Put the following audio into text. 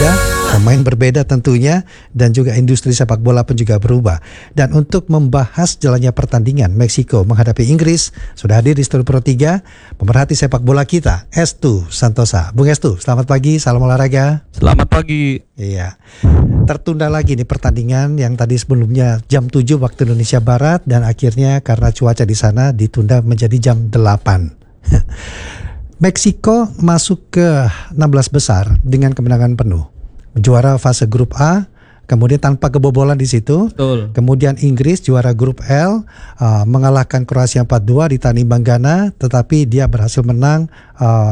pemain berbeda tentunya, dan juga industri sepak bola pun juga berubah. Dan untuk membahas jalannya pertandingan Meksiko menghadapi Inggris, sudah hadir di Studio Pro 3 pemerhati sepak bola kita, Estu Santosa. Bung Estu, selamat pagi, salam olahraga. Selamat pagi. Iya. Tertunda lagi nih pertandingan yang tadi sebelumnya jam 7 waktu Indonesia Barat, dan akhirnya karena cuaca di sana ditunda menjadi jam 8. Meksiko masuk ke 16 besar dengan kemenangan penuh. Juara fase grup A, kemudian tanpa kebobolan di situ. Betul. Kemudian Inggris juara grup L, mengalahkan Kroasia 4-2 di Tani Banggana, tetapi dia berhasil menang